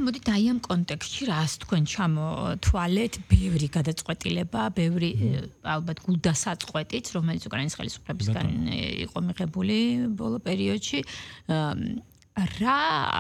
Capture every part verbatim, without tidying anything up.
მოდით აი ამ კონტექსტში რას თქვენ ჩამოთვალეთ, ბევრი გადაწყვეტილება, ბევრი ალბათ გულდასაწყვეტიც, რომელიც უკრაინის ხელისუფლებისგან იყო მიღებული ბოლო პერიოდში. რა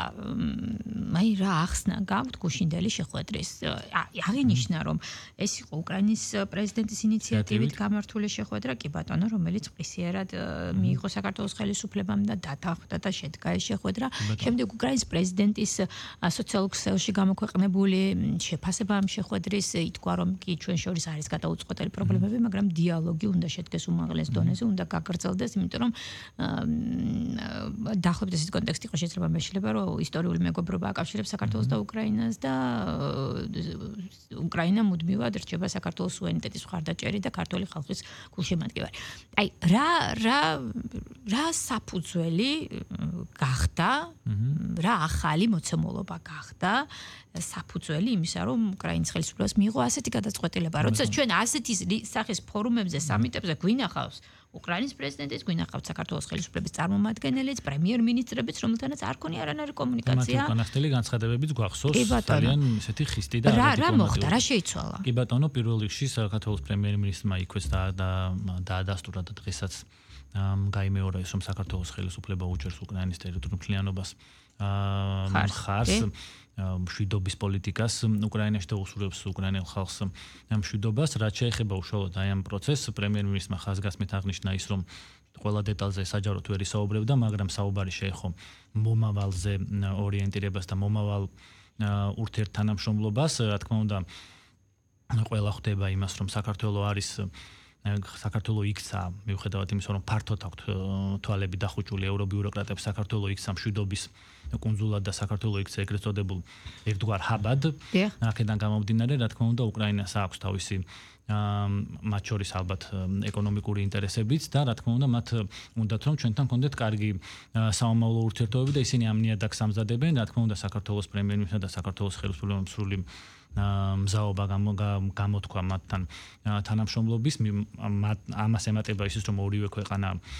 აი რა ახსნა გაქვთ გუშინდელი შეხვედრის? აღინიშნა რომ ეს იყო უკრაინის პრეზიდენტის ინიციატივით გამართული შეხვედრა, კი ბატონო, რომელიც ყისიერად მიიღო საქართველოს ხელისუფლებამ და დათანხმდა და შედგა ეს შეხვედრა. შემდეგ უკრაინის პრეზიდენტის სოციალურ ქსელში გამოქვეყნებული შეფასება ამ შეხვედრის ითქვა რომ კი ჩვენ შორის არის გადაუწყვეტელი პრობლემები, მაგრამ დიალოგი უნდა შედგეს უმაღლეს დონეზე, უნდა გაგრძელდეს, იმიტომ რომ დაახლოებით ეს კონტექსტი იყო შეიძლება მეშლება რომ ისტორიული მეგობრობა აკავშირებს საქართველოს და უკრაინას და უკრაინა მუდმივად რჩება საქართველოს სუვერენიტეტის მხარდაჭერი და ქართული ხალხის გულშემატკივარი. აი რა რა რა საფუძველი გახდა, რა ახალი მოცემულობა გახდა საფუძველი იმისა, რომ უკრაინის ხელისუფლებას მიიღო ასეთი გადაწყვეტილება. როდესაც ჩვენ ასეთი სახის ფორუმებზე, სამიტებზე გვინახავს უკრაინის პრეზიდენტიც, გვინახავთ საქართველოს ხელისუფლების წარმომადგენელიც, პრემიერ-მინისტრებიც, რომელთანაც არ ქონია არანაირი კომუნიკაცია. მათ უკანასკნელი განცხადებებიც გვახსოვს, ძალიან ესეთი ხისტი და რა რა მოხდა, რა შეიცვალა? კი ბატონო, პირველ რიგში საქართველოს პრემიერ-მინისტრმა იქვეს და დაადასტურა და დღესაც გაიმეორა ის, რომ საქართველოს ხელისუფლება უჭერს უკრაინის ტერიტორიულ მთლიანობას ხარს. მშვიდობის პოლიტიკას უკრაინაში და უსურვებს უკრაინელ ხალხს მშვიდობას, რაც შეეხება უშუალოდ აი ამ პროცესს, პრემიერ-მინისტრმა ხაზგასმით აღნიშნა ის, რომ ყველა დეტალზე საჯაროდ ვერ ისაუბრებდა, მაგრამ საუბარი შეეხო მომავალზე ორიენტირებას და მომავალ ურთიერთთანამშრომლობას. რა თქმა უნდა, ყველა ხვდება იმას, რომ საქართველო არის საქართველო იქცა, მიუხედავად იმისა, რომ ფართოდ აქვთ თვალები დახუჭული ევრობიუროკრატებს, საქართველო იქცა მშვიდობის კუნძულად და საქართველო იქცა ეგრეთ წოდებულ ერთგვარ ჰაბად. აქედან გამომდინარე, რა თქმა უნდა, უკრაინას აქვს თავისი მათ შორის ალბათ ეკონომიკური ინტერესებიც და რა თქმა უნდა, მათ უნდათ რომ ჩვენთან კონდეთ კარგი საომავლო ურთიერთობები და ისინი ამ ნიადაგს ამზადებენ. რა თქმა უნდა, საქართველოს პრემიერ-მინისტრმა და საქართველოს ხელისუფლებამ სრული მზაობა გამოთქვა მათთან თანამშრომლობის. ამას ემატება ის, რომ ორივე ქვეყანა